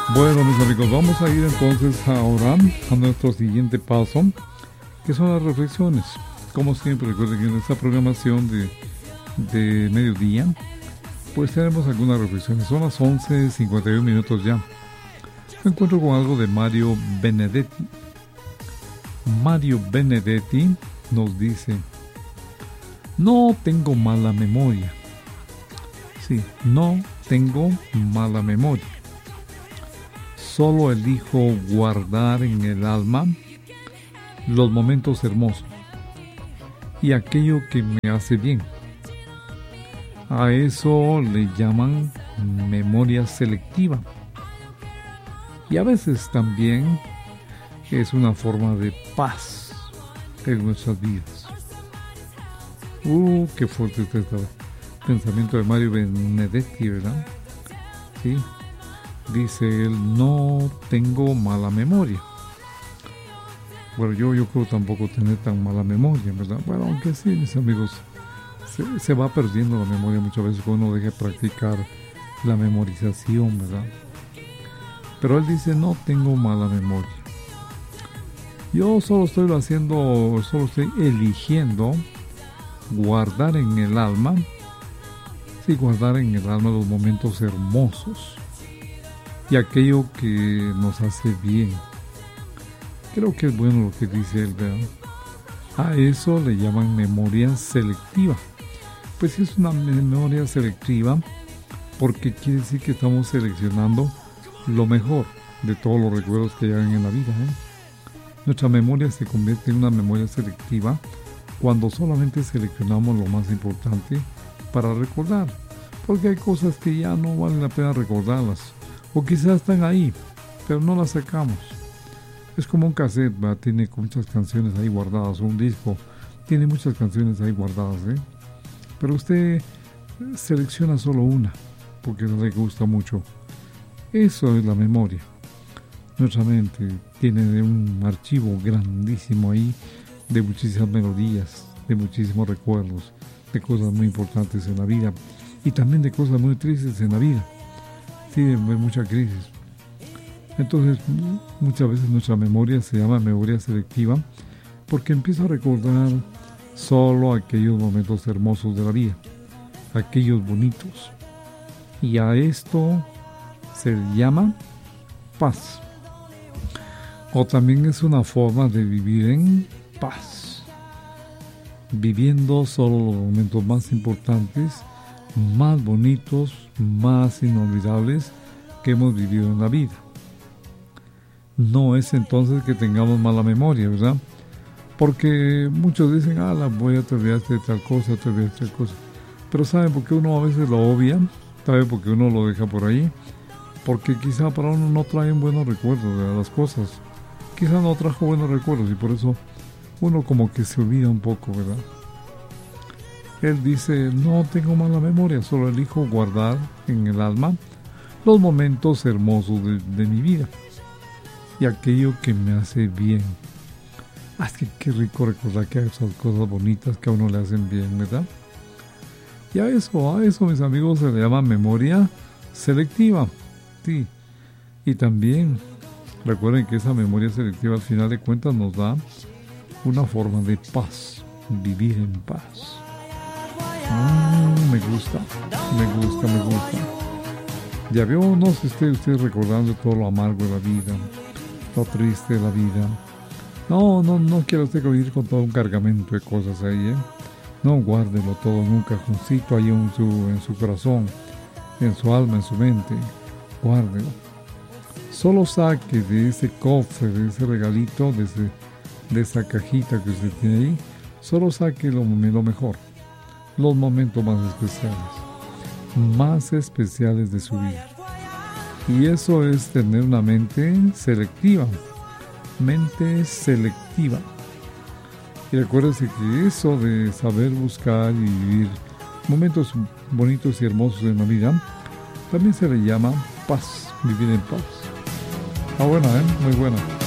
Bueno, mis amigos, vamos a ir entonces ahora a nuestro siguiente paso, que son las reflexiones. Como siempre, recuerden que en esta programación de mediodía, pues tenemos algunas reflexiones. Son las 11:51 minutos ya. Me encuentro con algo de Mario Benedetti. Mario Benedetti nos dice: no tengo mala memoria. Sí, no tengo mala memoria. Solo elijo guardar en el alma los momentos hermosos y aquello que me hace bien. A eso le llaman memoria selectiva. Y a veces también es una forma de paz en nuestras vidas. Qué fuerte está este pensamiento de Mario Benedetti, ¿verdad? Sí. Dice él: no tengo mala memoria. Bueno, yo creo tampoco tener tan mala memoria, ¿verdad? Bueno, aunque sí, mis amigos, se va perdiendo la memoria muchas veces cuando uno deja de practicar la memorización, ¿verdad? Pero él dice: no tengo mala memoria. Yo solo estoy eligiendo guardar en el alma, sí, guardar en el alma los momentos hermosos y aquello que nos hace bien. Creo que es bueno lo que dice él, ¿verdad? A eso le llaman memoria selectiva. Pues es una memoria selectiva porque quiere decir que estamos seleccionando lo mejor de todos los recuerdos que llegan en la vida, ¿eh? Nuestra memoria se convierte en una memoria selectiva cuando solamente seleccionamos lo más importante para recordar, porque hay cosas que ya no vale la pena recordarlas, o quizás están ahí, pero no las sacamos. Es como un cassette, ¿verdad? Tiene muchas canciones ahí guardadas, o un disco, tiene muchas canciones ahí guardadas, ¿eh? Pero usted selecciona solo una, porque no le gusta mucho. Eso es la memoria. Nuestra mente tiene un archivo grandísimo ahí de muchísimas melodías, de muchísimos recuerdos, de cosas muy importantes en la vida y también de cosas muy tristes en la vida. Sí, de mucha crisis. Entonces, muchas veces nuestra memoria se llama memoria selectiva porque empieza a recordar solo aquellos momentos hermosos de la vida, aquellos bonitos. Y a esto se llama paz. O también es una forma de vivir en paz, viviendo solo los momentos más importantes, más bonitos, más inolvidables que hemos vivido en la vida. No es entonces que tengamos mala memoria, ¿verdad? Porque muchos dicen: voy a te olvidaste de tal cosa, te olvidaste de tal cosa. Pero ¿saben por qué uno a veces lo obvia? ¿Saben por qué uno lo deja por ahí? Porque quizá para uno no traen buenos recuerdos de las cosas. Quizá no trajo buenos recuerdos y por eso uno como que se olvida un poco, ¿verdad? Él dice: no tengo mala memoria, solo elijo guardar en el alma los momentos hermosos de mi vida y aquello que me hace bien. Es que qué rico recordar que hay esas cosas bonitas que a uno le hacen bien, ¿verdad? Y a eso, mis amigos, se le llama memoria selectiva. Sí. Y también recuerden que esa memoria selectiva al final de cuentas nos da una forma de paz, vivir en paz. Me gusta. Ya veo, no sé si esté recordando todo lo amargo de la vida, lo triste de la vida. No quiero usted vivir con todo un cargamento de cosas ahí, ¿eh? No, guárdelo todo en un cajoncito ahí en su corazón, en su alma, en su mente. Guárdelo. Solo saque de ese cofre, de ese regalito, de esa cajita que usted tiene ahí, solo saque lo mejor, los momentos más especiales de su vida. Y eso es tener una mente selectiva. Y recuérdese que eso de saber buscar y vivir momentos bonitos y hermosos en la vida también se le llama paz, vivir en paz. Buena, muy buena.